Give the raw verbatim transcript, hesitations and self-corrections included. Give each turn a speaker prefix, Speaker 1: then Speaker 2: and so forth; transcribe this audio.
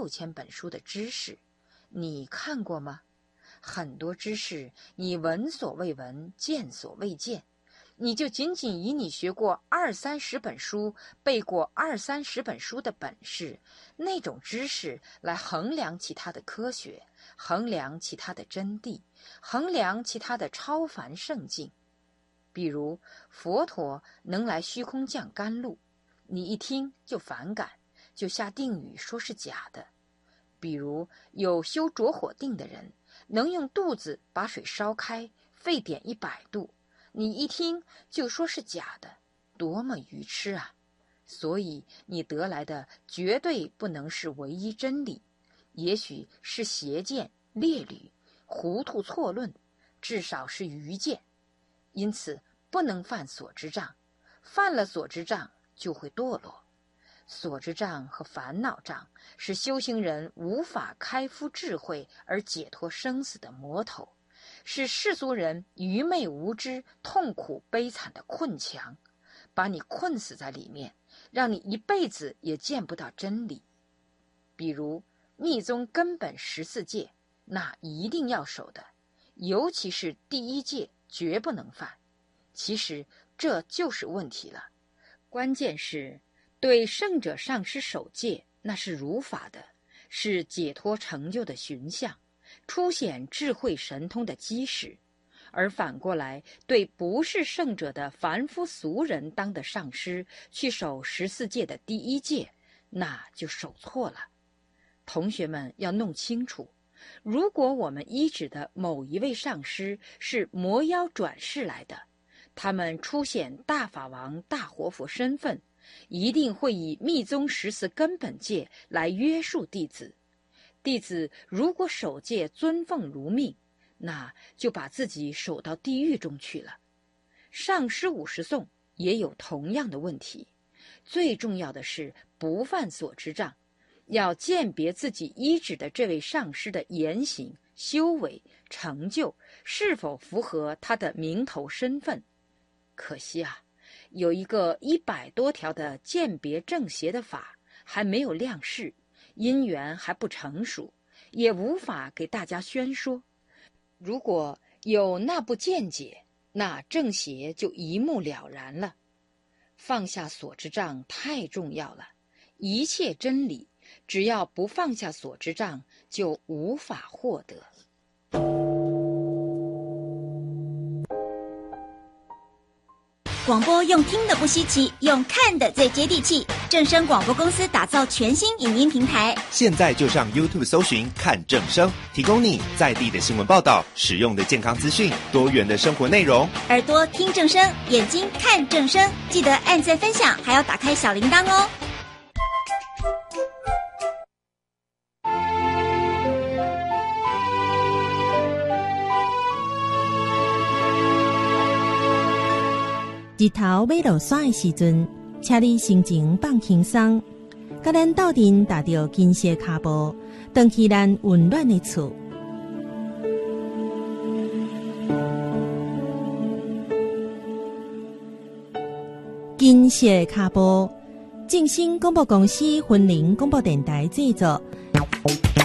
Speaker 1: 六千本书的知识，你看过吗？很多知识你闻所未闻，见所未见，你就仅仅以你学过二三十本书，背过二三十本书的本事，那种知识来衡量其他的科学，衡量其他的真谛，衡量其他的超凡圣境。比如佛陀能来虚空降甘露，你一听就反感，就下定语说是假的。比如有修着火定的人，能用肚子把水烧开，沸点一百度，你一听就说是假的，多么愚痴啊！所以你得来的绝对不能是唯一真理，也许是邪见、劣履、糊涂错论，至少是愚见。因此不能犯所知障，犯了所知障就会堕落。所知障和烦恼障是修行人无法开敷智慧而解脱生死的魔头，是世俗人愚昧无知、痛苦悲惨的困墙，把你困死在里面，让你一辈子也见不到真理。比如密宗根本十四戒，那一定要守的，尤其是第一戒绝不能犯。其实这就是问题了，关键是对圣者上师守戒，那是如法的，是解脱成就的寻相，凸显智慧神通的基石。而反过来，对不是圣者的凡夫俗人当的上师去守十四戒的第一戒，那就守错了。同学们要弄清楚，如果我们依止的某一位上师是魔妖转世来的，他们出现大法王、大活佛身份，一定会以密宗十四根本戒来约束弟子。弟子如果守戒尊奉如命，那就把自己守到地狱中去了。上师五十颂也有同样的问题。最重要的是不犯所知障，要鉴别自己依止的这位上师的言行、修为、成就是否符合他的名头身份。可惜啊，有一个一百多条的鉴别正邪的法还没有亮世，因缘还不成熟，也无法给大家宣说。如果有那部见解，那正邪就一目了然了。放下所知障太重要了，一切真理只要不放下所知障，就无法获得。
Speaker 2: 广播用听的不稀奇，用看的最接地气。正声广播公司打造全新影音平台，
Speaker 3: 现在就上 YouTube 搜寻看正声，提供你在地的新闻报道、实用的健康资讯、多元的生活内容。
Speaker 2: 耳朵听正声，眼睛看正声，记得按赞分享，还要打开小铃铛哦。
Speaker 4: 日头要落山的时阵，请你心情放轻松，甲咱斗阵踏着金色脚步，回去咱温暖的厝。金色脚步，正声广播公司云林广播电台制作。